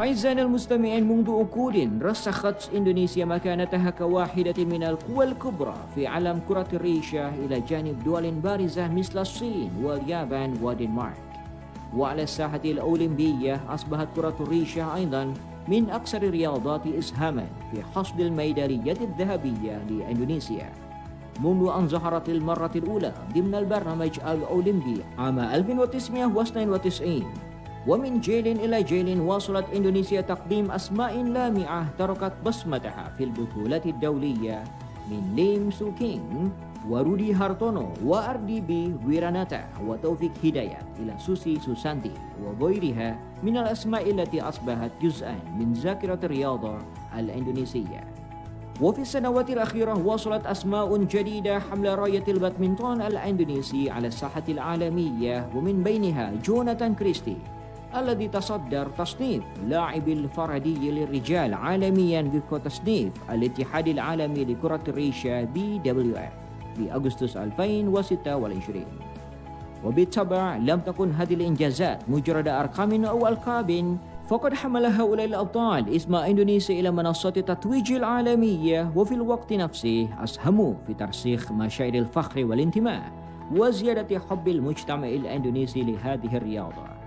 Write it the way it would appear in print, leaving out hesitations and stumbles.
أعزائنا المستمعين، منذ عقود رسخت إندونيسيا مكانتها كواحدة من القوى الكبرى في عالم كرة الريشة إلى جانب دول بارزة مثل الصين واليابان ودنمارك. وعلى الساحة الأولمبية أصبحت كرة الريشة أيضا من أكثر الرياضات إسهاما في حصد الميدالية الذهبية لإندونيسيا منذ أن ظهرت المرة الأولى ضمن البرنامج الأولمبي عام 1992. ومن جيل إلى جيل واصلت إندونيسيا تقديم أسماء لامعة تركت بصمتها في البطولات الدولية من ليم سو كينغ ورودي هارتونو وأردي بي ويراناتا وتوفيق هدايات إلى سوسي سوسانتي وغيرها من الأسماء التي أصبحت جزءا من ذاكرة الرياضة الإندونيسية. وفي السنوات الأخيرة وصلت أسماء جديدة حمل راية البادمنتون الإندونيسي على الساحة العالمية، ومن بينها جوناثان كريستي الذي تصدر تصنيف لاعب الفردي للرجال عالميا وفق تصنيف الاتحاد العالمي لكرة الريشة BWF في أغسطس 2026. وبالطبع لم تكن هذه الإنجازات مجرد أرقام أو ألقاب، فقد حمل هؤلاء الأبطال اسم إندونيسيا إلى منصات التتويج العالمية، وفي الوقت نفسه أسهموا في ترسيخ مشاعر الفخر والانتماء وزيادة حب المجتمع الإندونيسي لهذه الرياضة.